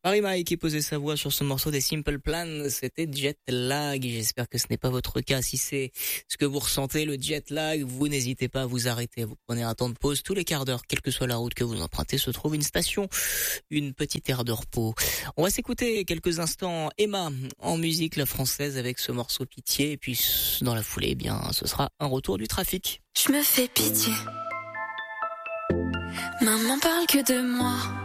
Marie-Maï qui posait sa voix sur ce morceau des Simple Plan, c'était jet lag. J'espère que ce n'est pas votre cas. Si c'est ce que vous ressentez, le jet lag, vous n'hésitez pas à vous arrêter. Vous prenez un temps de pause tous les quarts d'heure, quelle que soit la route que vous empruntez, se trouve une station, une petite aire de repos. On va s'écouter quelques instants Emma en musique la française avec ce morceau Pitié. Et puis dans la foulée, eh bien, ce sera un retour du trafic. Je me fais pitié. Maman parle que de moi.